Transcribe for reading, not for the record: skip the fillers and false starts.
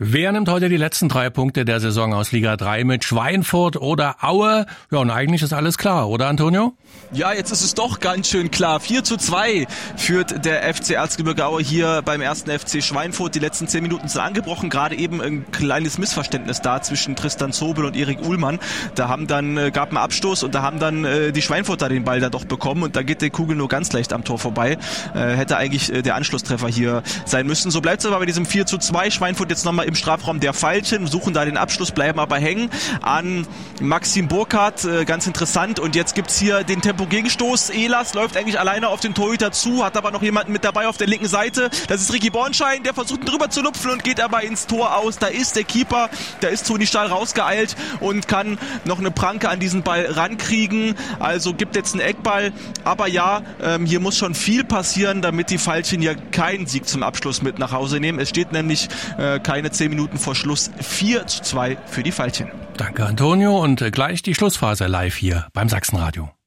Wer nimmt heute die letzten 3 Punkte der Saison aus Liga 3 mit? Schweinfurt oder Aue? Ja, und eigentlich ist alles klar, oder Antonio? Ja, jetzt ist es doch ganz schön klar. 4:2 führt der FC Erzgebirge Aue hier beim ersten FC Schweinfurt. Die letzten 10 Minuten sind angebrochen. Gerade eben ein kleines Missverständnis da zwischen Tristan Zobel und Erik Uhlmann. Da gab einen Abstoß und da haben dann die Schweinfurter den Ball da doch bekommen und da geht die Kugel nur ganz leicht am Tor vorbei. Hätte eigentlich der Anschlusstreffer hier sein müssen. So bleibt es aber bei diesem 4:2. Schweinfurt jetzt nochmal im Strafraum der Veilchen, suchen da den Abschluss, bleiben aber hängen an Maxim Burkhardt. Ganz interessant. Und jetzt gibt's hier den Tempo-Gegenstoß. Ehlers läuft eigentlich alleine auf den Torhüter zu, hat aber noch jemanden mit dabei auf der linken Seite. Das ist Ricky Bornschein, der versucht drüber zu lupfen und geht aber ins Tor aus. Da ist der Keeper, da ist Toni Stahl rausgeeilt und kann noch eine Pranke an diesen Ball rankriegen. Also gibt jetzt einen Eckball. Aber ja, hier muss schon viel passieren, damit die Veilchen hier keinen Sieg zum Abschluss mit nach Hause nehmen. Es steht nämlich keine 10 Minuten vor Schluss 4:2 für die Veilchen. Danke, Antonio. Und gleich die Schlussphase live hier beim Sachsenradio.